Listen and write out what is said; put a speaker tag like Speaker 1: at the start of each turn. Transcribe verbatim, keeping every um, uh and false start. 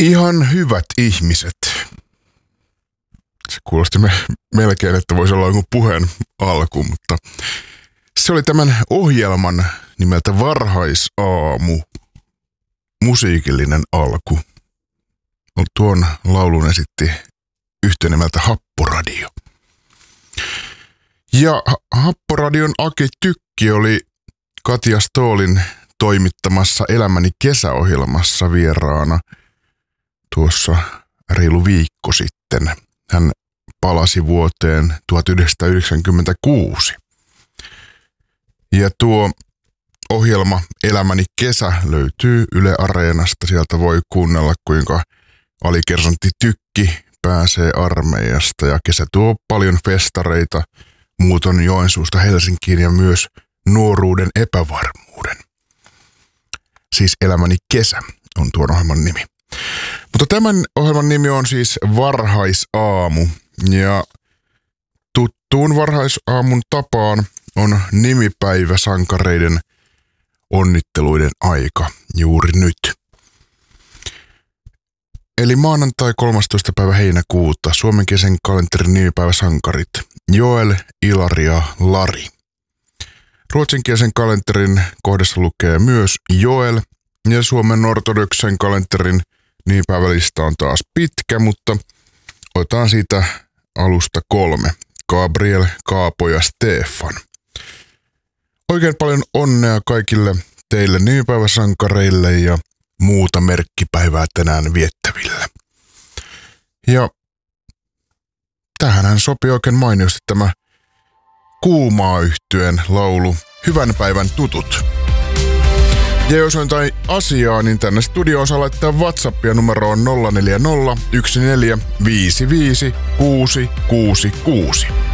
Speaker 1: Ihan hyvät ihmiset. Se kuulosti me, melkein, että voisi olla joku puheen alku, mutta se oli tämän ohjelman nimeltä Varhaisaamu, musiikillinen alku. Tuon laulun esitti yhtiö nimeltä Happoradio. Ja Happoradion Aki Tykki oli Katja Stoolin toimittamassa Elämäni kesäohjelmassa vieraana tuossa reilu viikko sitten. Hän palasi vuoteen tuhatyhdeksänsataayhdeksänkymmentäkuusi. Ja tuo ohjelma Elämäni kesä löytyy Yle Areenasta. Sieltä voi kuunnella, kuinka alikersantti Tykki pääsee armeijasta. Ja kesä tuo paljon festareita muuton Joensuusta Helsinkiin ja myös nuoruuden epävarmuuden. Siis Elämäni kesä on tuon ohjelman nimi. Mutta tämän ohjelman nimi on siis Varhaisaamu, ja tuttuun Varhaisaamun tapaan on nimipäiväsankareiden onnitteluiden aika juuri nyt. Eli maanantai kolmastoista päivä heinäkuuta suomenkielisen kalenterin nimipäiväsankarit Joel, Ilari ja Lari. Ruotsinkielisen kalenterin kohdassa lukee myös Joel, ja Suomen ortodoksen kalenterin nimipäivälista on taas pitkä, mutta otetaan siitä alusta kolme. Gabriel, Kaapo ja Stefan. Oikein paljon onnea kaikille teille nimipäiväsankareille ja muuta merkkipäivää tänään viettäville. Ja tähänhän sopii oikein mainiosti tämä Kuumaa-yhtyeen laulu Hyvän päivän tutut. Ja jos on jotain asiaa, niin tänne studioon saa laittaa WhatsAppia numeroon nolla neljä nolla yksi neljä viisi viisi kuusi kuusi kuusi.